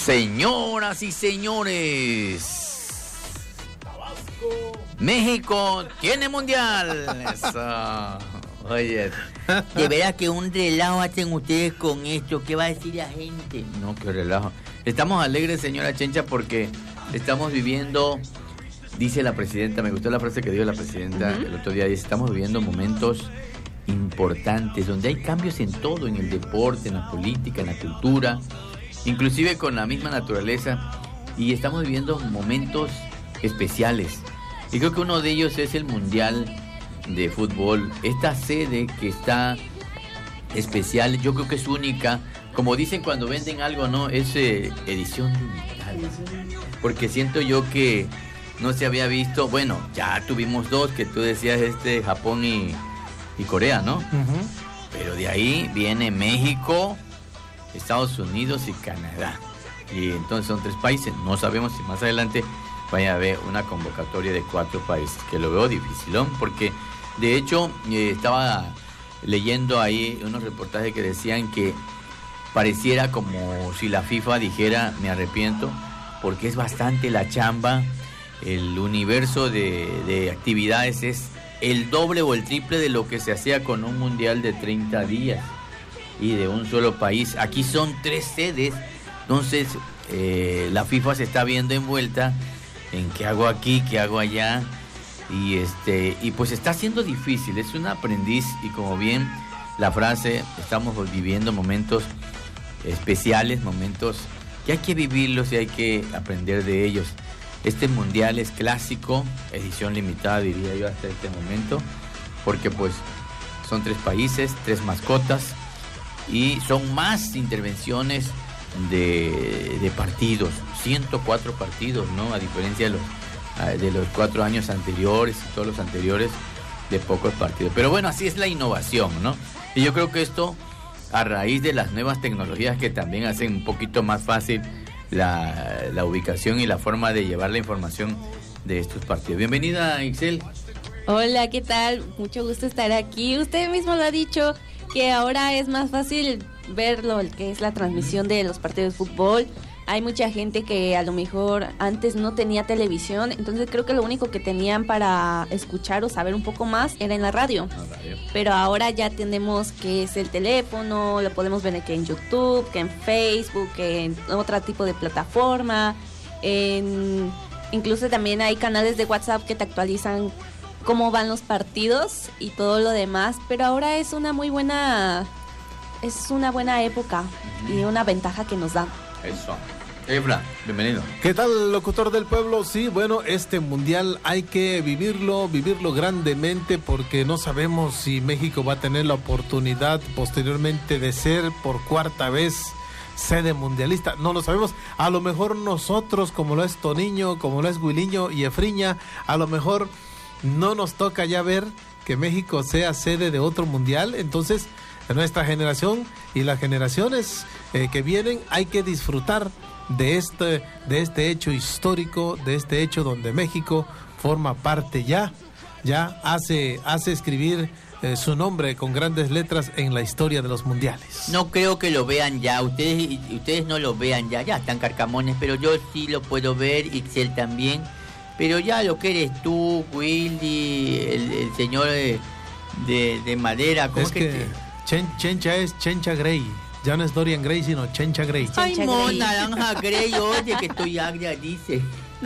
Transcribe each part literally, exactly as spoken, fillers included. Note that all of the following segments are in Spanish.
Señoras y señores, México tiene mundial. Eso. Oye, de verdad que un relajo hacen ustedes con esto. ¿Qué va a decir la gente? No, qué relajo. Estamos alegres, señora Chencha, porque estamos viviendo, dice la presidenta, me gustó la frase que dio la presidenta uh-huh. el otro día, dice, estamos viviendo momentos importantes, donde hay cambios en todo, en el deporte, en la política, en la cultura, inclusive con la misma naturaleza, y estamos viviendo momentos especiales. Y creo que uno de ellos es el Mundial de Fútbol. Esta sede que está especial, yo creo que es única. Como dicen cuando venden algo, ¿no? Es eh, edición limitada. Porque siento yo que no se había visto. Bueno, ya tuvimos dos, que tú decías, este, Japón y, y Corea, ¿no? Uh-huh. Pero de ahí viene México, Estados Unidos y Canadá. Y entonces son tres países. No sabemos si más adelante vaya a haber una convocatoria de cuatro países, que lo veo dificilón, porque de hecho eh, estaba leyendo ahí unos reportajes que decían que pareciera como si la FIFA dijera, me arrepiento, porque es bastante la chamba, el universo de, de actividades es el doble o el triple de lo que se hacía con un mundial de treinta días y de un solo país. Aquí son tres sedes, entonces eh, la FIFA se está viendo envuelta en qué hago aquí, qué hago allá, y este y pues está siendo difícil, es un aprendiz, y como bien la frase, estamos viviendo momentos especiales, momentos que hay que vivirlos y hay que aprender de ellos. Este mundial es clásico, edición limitada diría yo hasta este momento, porque pues son tres países, tres mascotas, y son más intervenciones de, de partidos, ciento cuatro partidos, ¿no? A diferencia de los, de los cuatro años anteriores y todos los anteriores, de pocos partidos. Pero bueno, así es la innovación, ¿no? Y yo creo que esto, a raíz de las nuevas tecnologías que también hacen un poquito más fácil la, la ubicación y la forma de llevar la información de estos partidos. Bienvenida, Ixel. Hola, ¿qué tal? Mucho gusto estar aquí. Usted mismo lo ha dicho, que ahora es más fácil ver lo que es la transmisión de los partidos de fútbol. Hay mucha gente que a lo mejor antes no tenía televisión, entonces creo que lo único que tenían para escuchar o saber un poco más era en la radio. La radio. Pero ahora ya tenemos que es el teléfono, lo podemos ver que en YouTube, que en Facebook, que en otro tipo de plataforma. En, incluso también hay canales de WhatsApp que te actualizan cómo van los partidos y todo lo demás. Pero ahora es una muy buena, es una buena época y una ventaja que nos da. Eso. Efra, bienvenido. ¿Qué tal, locutor del pueblo? Sí, bueno, este mundial hay que vivirlo, vivirlo grandemente, porque no sabemos si México va a tener la oportunidad posteriormente de ser por cuarta vez sede mundialista. No lo sabemos. A lo mejor nosotros, como lo es Toniño, como lo es Guiliño y Efriña, a lo mejor no nos toca ya ver que México sea sede de otro mundial. Entonces, de nuestra generación y las generaciones eh, que vienen, hay que disfrutar de este, de este hecho histórico, de este hecho donde México forma parte ya, ya hace, hace escribir eh, su nombre con grandes letras en la historia de los mundiales. No creo que lo vean ya, ustedes, ustedes no lo vean ya, ya están carcamones, pero yo sí lo puedo ver, Ixel también, pero ya lo que eres tú, Willy, el, el señor de, de, de madera, ¿cómo es que, que te... Chen, Chencha es Chencha Grey. Ya no es Dorian Gray, sino Chencha Grey. Ay, mo, naranja Grey, oye, que estoy agria, dice.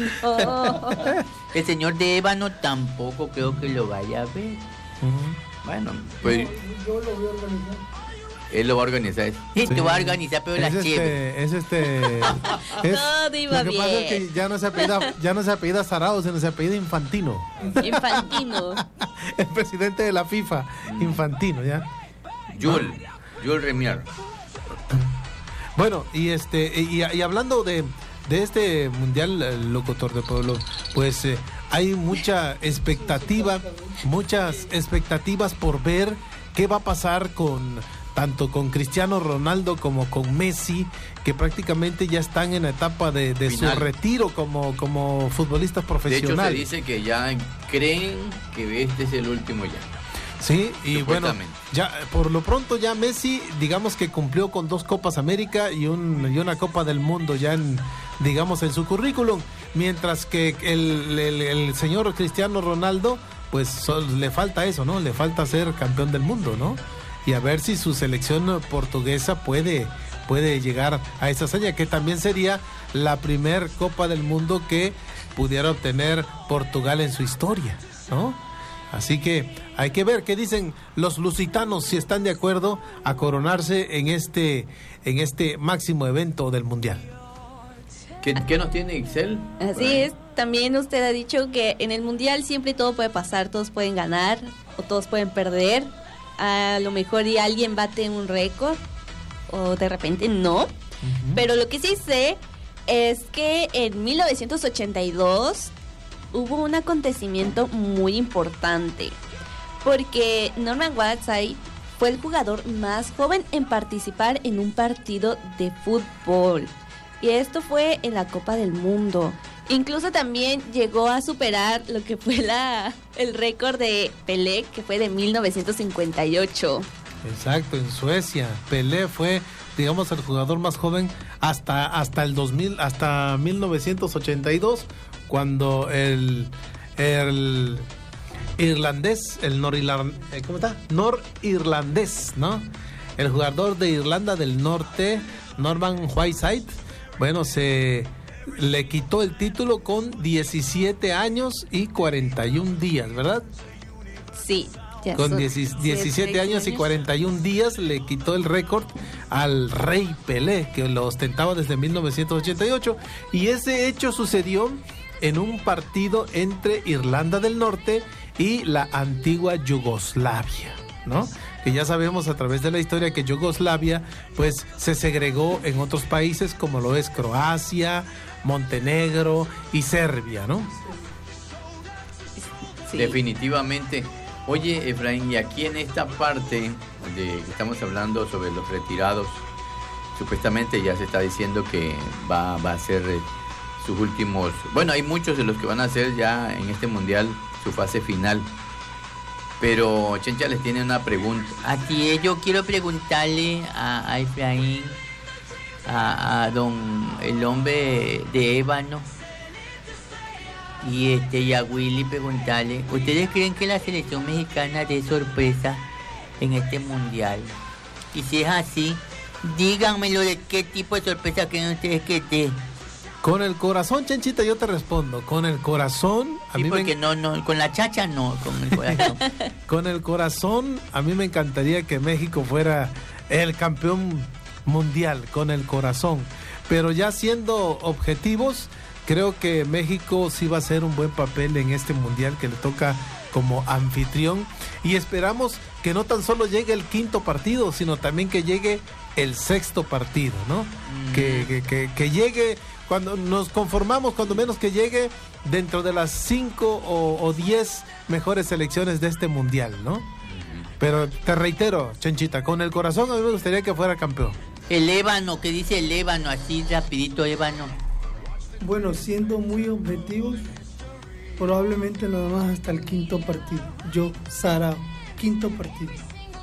Oh. El señor de Ébano tampoco creo que lo vaya a ver. Uh-huh. Bueno, pues... Yo, yo lo voy a organizar. Él lo va a organizar. Sí, te va a organizar, pero es la este, chévere. Es este... Es, Todo iba lo que bien. pasa es que ya no se apellida, ya no se apellida Sarao, sino se apellida Infantino. Infantino. El presidente de la FIFA, Infantino, ¿ya? Jules, Jules Remier. Bueno, y este y, y hablando de, de este mundial, el locutor de pueblo, pues eh, hay mucha expectativa, muchas expectativas por ver qué va a pasar con tanto con Cristiano Ronaldo como con Messi, que prácticamente ya están en la etapa de, de su retiro como, como futbolistas profesionales. De hecho, se dice que ya creen que este es el último ya. Sí, y bueno, ya por lo pronto ya Messi, digamos que cumplió con dos Copas América y, un, y una Copa del Mundo ya en, digamos, en su currículum, mientras que el, el, el señor Cristiano Ronaldo, pues so, le falta eso, ¿no? Le falta ser campeón del mundo, ¿no? Y a ver si su selección portuguesa puede, puede llegar a esa hazaña, que también sería la primer Copa del Mundo que pudiera obtener Portugal en su historia, ¿no? Así que hay que ver qué dicen los lusitanos, si están de acuerdo a coronarse en este, en este máximo evento del Mundial. ¿Qué, qué nos tiene Ixel? Así es, también usted ha dicho que en el Mundial siempre todo puede pasar, todos pueden ganar o todos pueden perder. A lo mejor y alguien bate un récord o de repente no. Uh-huh. Pero lo que sí sé es que en mil novecientos ochenta y dos hubo un acontecimiento muy importante, porque Norman Whiteside fue el jugador más joven en participar en un partido de fútbol, y esto fue en la Copa del Mundo. Incluso también llegó a superar lo que fue la el récord de Pelé, que fue de mil novecientos cincuenta y ocho. Exacto, en Suecia. Pelé fue, digamos, el jugador más joven hasta hasta el dos mil, hasta mil novecientos ochenta y dos, cuando el el irlandés, el norirlandés, ¿cómo está? Norirlandés, ¿no? El jugador de Irlanda del Norte, Norman Whiteside, bueno, se le quitó el título con diecisiete años y cuarenta y un días, ¿verdad? Sí. Ya con diecisiete años y cuarenta y un días le quitó el récord al Rey Pelé, que lo ostentaba desde mil novecientos ochenta y ocho, y ese hecho sucedió en un partido entre Irlanda del Norte y la antigua Yugoslavia, ¿no? Que ya sabemos a través de la historia que Yugoslavia pues se segregó en otros países como lo es Croacia, Montenegro y Serbia, ¿no? Sí. Definitivamente. Oye, Efraín, y aquí en esta parte de que estamos hablando sobre los retirados, supuestamente ya se está diciendo que va, va a ser eh, sus últimos... Bueno, hay muchos de los que van a hacer ya en este mundial su fase final. Pero Chencha les tiene una pregunta. Así es, yo quiero preguntarle a, a Efraín, a, a don el hombre de ébano, y este y a Willy preguntarle, ¿ustedes creen que la selección mexicana dé sorpresa en este mundial? Y si es así, díganmelo, de qué tipo de sorpresa creen ustedes que dé. Con el corazón, Chenchita, yo te respondo. Con el corazón... A sí, mí porque me... no, no, con la chacha no, con el corazón. Con el corazón, a mí me encantaría que México fuera el campeón mundial, con el corazón. Pero ya siendo objetivos, creo que México sí va a hacer un buen papel en este mundial que le toca como anfitrión. Y esperamos que no tan solo llegue el quinto partido, sino también que llegue el sexto partido, ¿no? Mm. Que, que, que, que llegue... Cuando nos conformamos, cuando menos que llegue dentro de las cinco o, o diez mejores selecciones de este mundial, ¿no? Uh-huh. Pero te reitero, Chenchita, con el corazón a mí me gustaría que fuera campeón. El ébano, ¿qué dice el ébano? Así rapidito, ébano. Bueno, siendo muy objetivos, probablemente nada más hasta el quinto partido. Yo, Sara, quinto partido.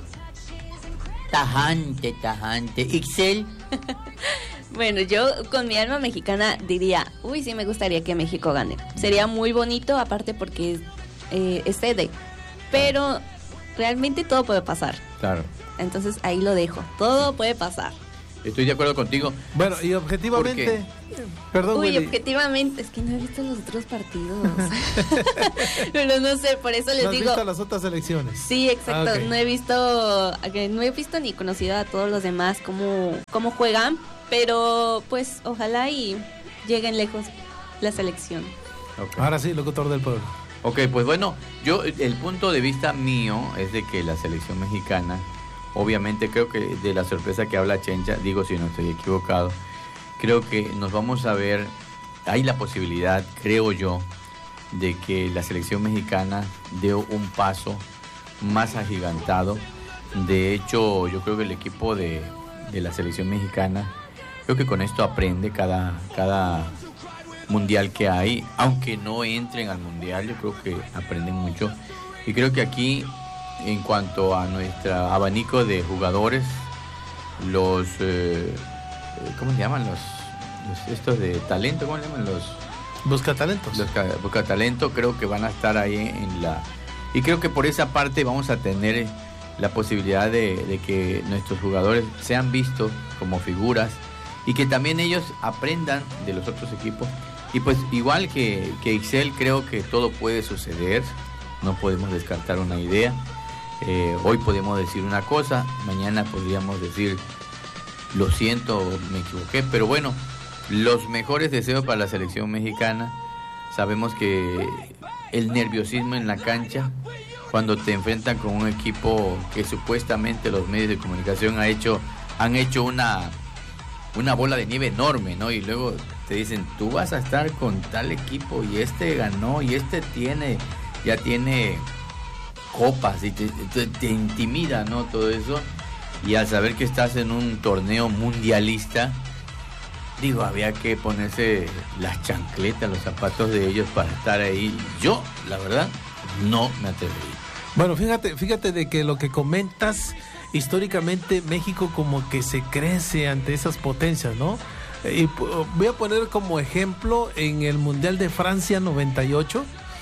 Tajante, tajante. Ixel. Bueno, yo con mi alma mexicana diría, uy, sí me gustaría que México gane. Sería muy bonito, aparte porque eh, es sede. Pero realmente todo puede pasar. Claro. Entonces ahí lo dejo. Todo puede pasar. Estoy de acuerdo contigo. Bueno, y objetivamente... Perdón, Uy, Willy. objetivamente, es que no he visto los otros partidos. Pero no sé, por eso les ¿No has digo... visto las otras elecciones? Sí, exacto. Ah, okay. No he visto, no he visto ni conocido a todos los demás cómo, cómo juegan, pero pues ojalá y lleguen lejos la selección. Okay. Ahora sí, locutor del pueblo. Ok, pues bueno, yo el punto de vista mío es de que la selección mexicana, obviamente creo que de la sorpresa que habla Chencha, digo si no estoy equivocado, creo que nos vamos a ver, hay la posibilidad, creo yo, de que la selección mexicana dé un paso más agigantado. De hecho, yo creo que el equipo de, de la selección mexicana, creo que con esto aprende cada, cada mundial que hay, aunque no entren al mundial, yo creo que aprenden mucho. Y creo que aquí en cuanto a nuestro abanico de jugadores, los, eh, ¿cómo se llaman? Los, los estos de talento, ¿cómo se llaman? Los buscatalentos. Los buscatalentos creo que van a estar ahí en la... Y creo que por esa parte vamos a tener la posibilidad de, de que nuestros jugadores sean vistos como figuras y que también ellos aprendan de los otros equipos. Y pues igual que, que Ixel, creo que todo puede suceder, no podemos descartar una idea. Eh, hoy podemos decir una cosa, mañana podríamos decir lo siento, me equivoqué, pero bueno, los mejores deseos para la selección mexicana. Sabemos que el nerviosismo en la cancha, cuando te enfrentan con un equipo que supuestamente los medios de comunicación ha hecho, han hecho una, una bola de nieve enorme, ¿no? Y luego te dicen, tú vas a estar con tal equipo y este ganó y este tiene, ya tiene copas y te, te, te intimida, ¿no? Todo eso. Y al saber que estás en un torneo mundialista, digo, había que ponerse las chancletas, los zapatos de ellos para estar ahí. Yo, la verdad, no me atrevería. Bueno, fíjate, fíjate de que lo que comentas, históricamente México como que se crece ante esas potencias, ¿no? Y voy a poner como ejemplo en el Mundial de Francia noventa y ocho.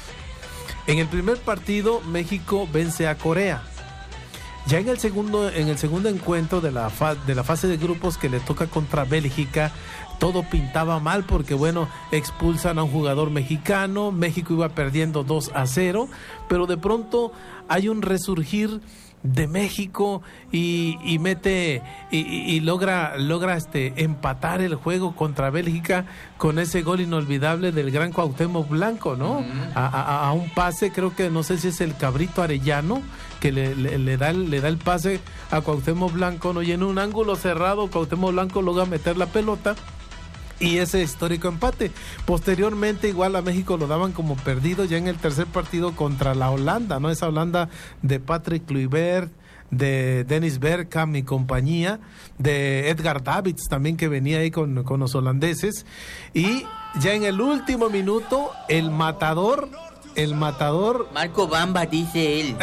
En el primer partido, México vence a Corea. Ya en el segundo, en el segundo encuentro de la, fa, de la fase de grupos que le toca contra Bélgica, todo pintaba mal porque, bueno, expulsan a un jugador mexicano, México iba perdiendo dos a cero, pero de pronto hay un resurgir de México y, y mete y, y, y logra logra este empatar el juego contra Bélgica con ese gol inolvidable del gran Cuauhtémoc Blanco, ¿no? Uh-huh. a, a, a un pase, creo que no sé si es el Cabrito Arellano que le, le, le da el, le da el pase a Cuauhtémoc Blanco, ¿no? Y en un ángulo cerrado Cuauhtémoc Blanco logra meter la pelota y ese histórico empate. Posteriormente igual a México lo daban como perdido ya en el tercer partido contra la Holanda, ¿no? Esa Holanda de Patrick Kluivert, de Dennis Bergkamp y compañía, de Edgar Davids también que venía ahí con, con los holandeses. Y ya en el último minuto, el matador, el matador... Marco Bamba, dice él.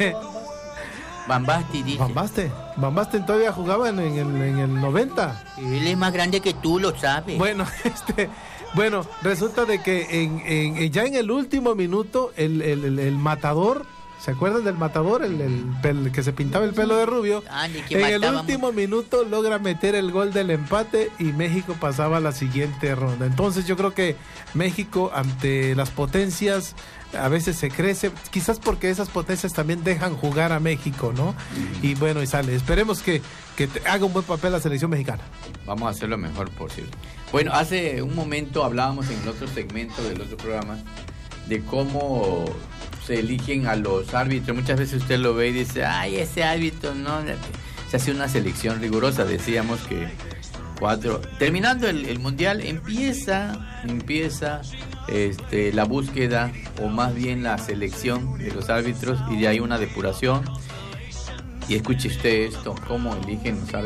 Bambasti, dice. Bambaste. Bambaste todavía jugaba en, en, el, en el noventa. Él es más grande que tú, lo sabes. Bueno, este, bueno, resulta de que en, en, ya en el último minuto, el, el, el, el matador, ¿se acuerdan del matador? El, el, el que se pintaba el pelo de rubio. Ah, ¿de en el último minuto logra meter el gol del empate y México pasaba a la siguiente ronda. Entonces yo creo que México ante las potencias a veces se crece, quizás porque esas potencias también dejan jugar a México, ¿no? Y bueno, y sale. Esperemos que, que te haga un buen papel la selección mexicana. Vamos a hacer lo mejor posible. Bueno, hace un momento hablábamos en el otro segmento del otro programa de cómo se eligen a los árbitros. Muchas veces usted lo ve y dice, ay, ese árbitro no... Se hace una selección rigurosa. Decíamos que cuatro... Terminando el, el Mundial, empieza, empieza... Este, la búsqueda o más bien la selección de los árbitros y de ahí una depuración. Y escuche usted esto, cómo eligen los árbitros.